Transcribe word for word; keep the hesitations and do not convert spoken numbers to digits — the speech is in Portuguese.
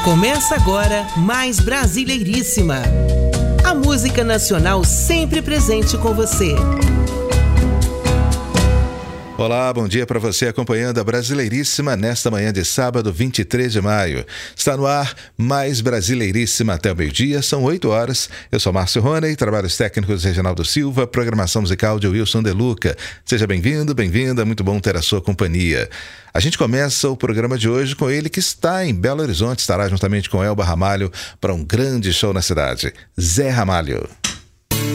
Começa agora mais Brasileiríssima. A música nacional sempre presente com você. Olá, bom dia para você acompanhando a Brasileiríssima nesta manhã de sábado, vinte e três de maio. Está no ar mais Brasileiríssima até o meio-dia, são oito horas. Eu sou Márcio Roney, trabalhos técnicos Reginaldo Silva, programação musical de Wilson De Luca. Seja bem-vindo, bem-vinda, muito bom ter a sua companhia. A gente começa o programa de hoje com ele que está em Belo Horizonte, estará juntamente com Elba Ramalho para um grande show na cidade, Zé Ramalho.